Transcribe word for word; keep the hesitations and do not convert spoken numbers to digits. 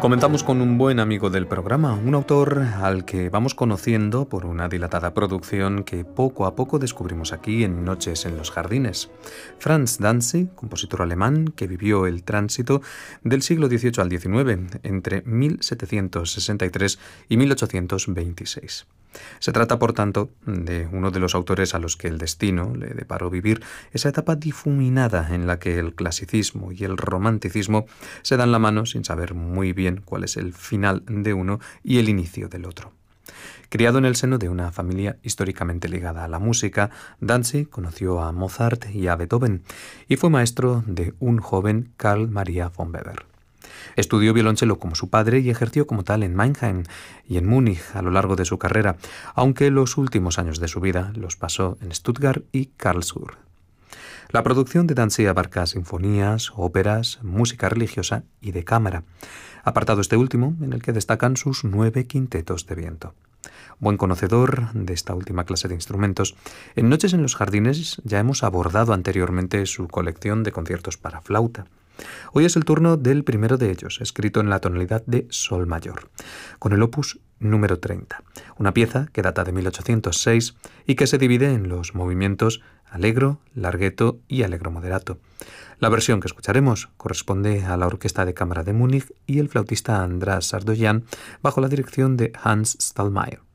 Comentamos con un buen amigo del programa, un autor al que vamos conociendo por una dilatada producción que poco a poco descubrimos aquí en Noches en los Jardines. Franz Danzig, compositor alemán que vivió el tránsito del siglo dieciocho al diecinueve, entre mil setecientos sesenta y tres y mil ochocientos veintiséis. Se trata, por tanto, de uno de los autores a los que el destino le deparó vivir esa etapa difuminada en la que el clasicismo y el romanticismo se dan la mano sin saber muy bien cuál es el final de uno y el inicio del otro. Criado en el seno de una familia históricamente ligada a la música, Danzig conoció a Mozart y a Beethoven y fue maestro de un joven Carl Maria von Weber. Estudió violonchelo como su padre y ejerció como tal en Mannheim y en Múnich a lo largo de su carrera, aunque los últimos años de su vida los pasó en Stuttgart y Karlsruhe. La producción de Danzig abarca sinfonías, óperas, música religiosa y de cámara, apartado este último en el que destacan sus nueve quintetos de viento. Buen conocedor de esta última clase de instrumentos, en Noches en los Jardines ya hemos abordado anteriormente su colección de conciertos para flauta. Hoy es el turno del primero de ellos, escrito en la tonalidad de sol mayor, con el opus número treinta, una pieza que data de mil ochocientos seis y que se divide en los movimientos allegro, larghetto y allegro moderato. La versión que escucharemos corresponde a la Orquesta de Cámara de Múnich y el flautista András Sardoyan bajo la dirección de Hans Stallmayr.